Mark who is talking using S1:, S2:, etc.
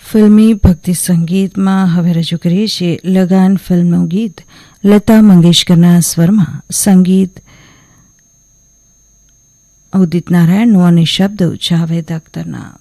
S1: ફિલ્મી ભક્તિ સંગીતમાં હવે રજૂ કરીએ છીએ લગાન ફિલ્મનું ગીત લતા મંગેશકરના સ્વરમાં, સંગીત ઉદિત નારાયણનું અને શબ્દો જાવેદ અખ્તરના.